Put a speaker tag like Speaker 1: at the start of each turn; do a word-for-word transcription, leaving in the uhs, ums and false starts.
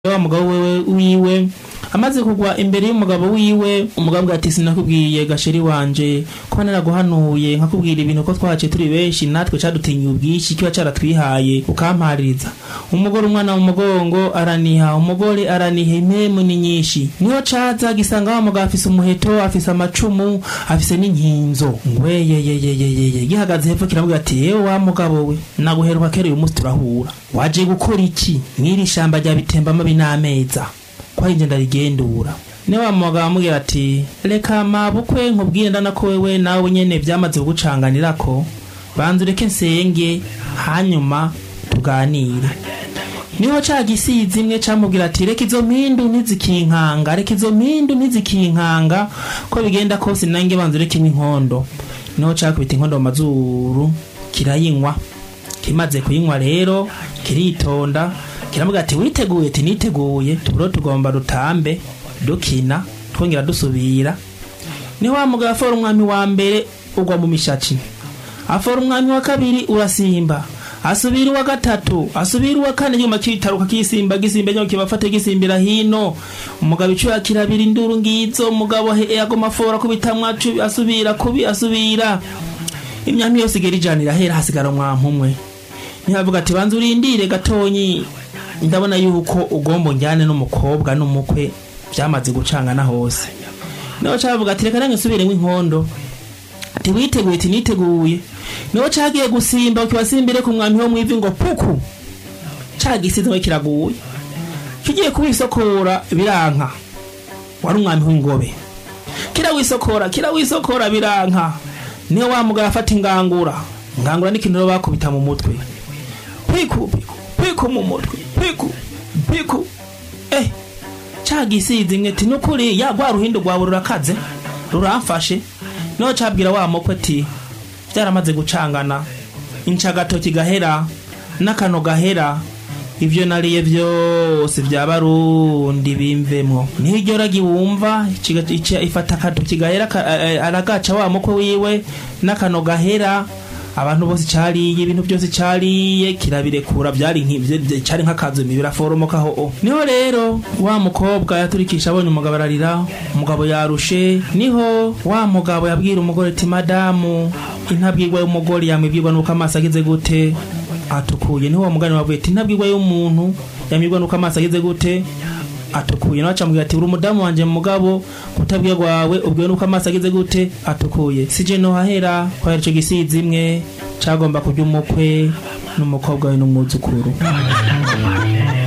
Speaker 1: wa mugabo wewe wiwe amaze kugwa imbere y'umugabo wiwe. Umugabo ati sinakubwiye gasheri wanje ko naraguhanuye nkakubwira ibintu ko twace turi benshi natwe cadutinye ubwishi kiba caratwihaye ukampaririza. Umugore umwana mu mugongo araniha, umugore araniha impemu ni nyinshi. Niyo caza gisanga wa mugabo afise umuheto, afise amacumu, afise n'inkinzo. Ngweye ye ye ye ye gihagaze hepfo kiramubwira ati yewe wa mugabo we naguheruka kera uyu munsi turahura. Waje gukora iki mwiri shamba rya bitembamo binameza kwa inje ndarigendura. Ne wa mugabo amubwira ati reka mabukwe nkubwire ndana ko wewe nawe nyene vyamaze kugucanganirako banzu reke nsenge hanyuma tuganire. Niho ca gisizi imwe camubwira ati reka izo mpindu ntizikinkanga, reka izo mpindu ntizikinkanga ko bigenda kose nange banzu reke inkondo. Niho cakubita inkondo mu mazuru kirayinywa. Kimaze kuyinywa rero kiritonda kiravuga ati witeguye ati niteguye tuburo tugomba rutambe dukina twongera dusubira. Ni wa mugabo afora umwami wa mbere ugwa mu mishaci, afora umwami wa kabiri urasimba, asubira wa gatatu, asubira wa kane nyuma kitaruka kisimba gisimba nyo kibafate gisimbira hino. Umugabo ico yakirabira induru ngizo, umugabo yagoma afora kubitamwa asubira kubi asubira. Imyami yose gerijanira hera hasigara umwampu umwe. Nihavuga ati banzu urindire gatonyi ndabona yuko ugombo njyane n'umukobwa n'umukwe byamaze gucangana hose. Niho cavuga ati reka nange subire nk'inkondo. Ati witeguye ati niteguye. Niho cagiye gusimba ukibasimbire ku mwami ho mwivi ngo puku. Cagisize kiraguye. Kigiye kubisokora biranka. Wari umwami w'ingobe. Kira wisokora, kira wisokora biranka. Niho wa mugabo afata ingangura. Ngangura n'ikintu bakubita mu mutwe. Piku piku piku mu mutwe. Piku piku eh cagisize imwe ati nukuri ya gwa ruhindo rwawe rurakaze ruramfashe. No cabwira wa mukwe ati byaramaze gucangana incagato kigahera nakano gahera ivyo nariye vyose by'abarundi bimvemwo. Niryo ragi wumva ifata kato kigahera aragaca wa mukwe wiwe nakano gahera. Abantu bose cariye ibintu byose cariye kirabirekura byari nk'ivyo cari nk'akazo mibira foromoka ho. Niho rero wa mukobwa yaturikisha abonye umugabo ararira, umugabo yarushe. Niho wa mugabo yabwira umugore ati madamu intabwirwa y'umugore yamibwirwa nuko amaso agize gute atukuye. Niho umugani wavuye ati intabwirwa y'umuntu yamibwirwa nuko amaso agize gute atukuye. Naca mubwira ati uri umudamu wanje mugabo kutabwiye gwawe ubwiye nuko amaso agize gute atukuye. Sije no hahera kwa ico gisizi imwe cagomba kujya umukwe n'umukobwa we n'umwuzukuru.